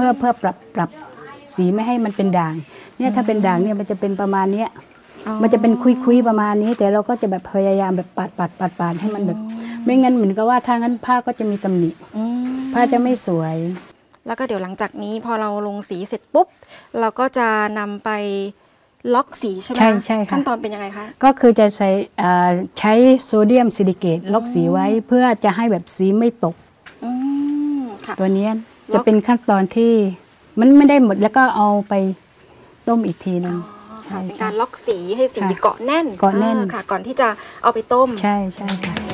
พื่อปรับสีไม่ให้มันเป็นด่างเนี่ยถ้าเป็นด่างเนี่ยมันจะเป็นประมาณเนี้ยมันจะเป็นคุยประมาณนี้แต่เราก็จะแบบพยายามแบบปาดให้มันแบบไม่งั้นเหมือนกับว่าถ้างั้นผ้าก็จะมีตำหนิผ้าจะไม่สวยแล้วก็เดี๋ยวหลังจากนี้พอเราลงสีเสร็จปุ๊บเราก็จะนำไปล็อกสีใช่ไหมใช่ค่ะขั้นตอนเป็นยังไงคะก็คือจะใช้โซเดียมซิลิเกตล็อกสีไว้เพื่อจะให้แบบสีไม่ตกตัวนี้จะเป็นขั้นตอนที่มันไม่ได้หมดแล้วก็เอาไปต้มอีกทีนึงเป็นการล็อกสีให้สีเกาะแน่นค่ะก่อนที่จะเอาไปต้มใช่ค่ะ